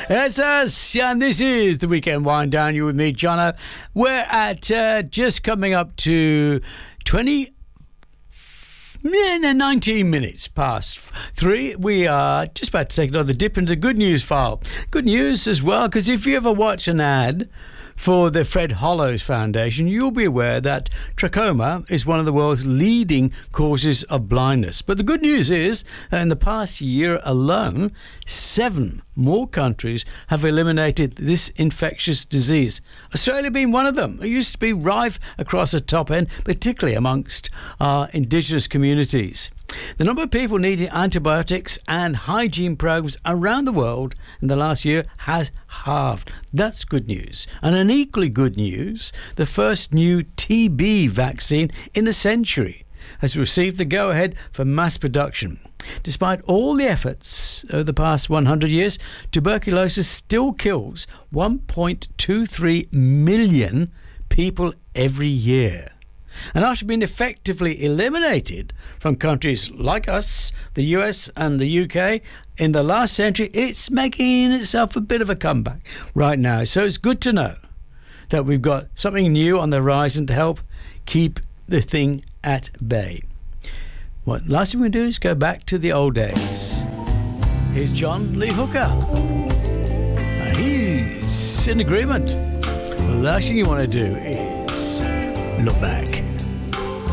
It's us, and this is the Weekend Wind Down. You with me, Jono. We're at just coming up to 19 minutes past 3. We are just about to take another dip into the good news file. Good news as well, because if you ever watch an ad for the Fred Hollows Foundation, you'll be aware that trachoma is one of the world's leading causes of blindness. But the good news is that in the past year alone, 7 more countries have eliminated this infectious disease. Australia being one of them. It used to be rife across the top end, particularly amongst our Indigenous communities. The number of people needing antibiotics and hygiene programs around the world in the last year has halved. That's good news. And an equally good news, the first new TB vaccine in a century has received the go-ahead for mass production. Despite all the efforts over the past 100 years, tuberculosis still kills 1.23 million people every year. And after being effectively eliminated from countries like us, the US and the UK, in the last century, it's making itself a bit of a comeback right now. So it's good to know that we've got something new on the horizon to help keep the thing at bay. What last thing we do is go back to the old days. Here's John Lee Hooker. And he's in agreement. The last thing you want to do is look back.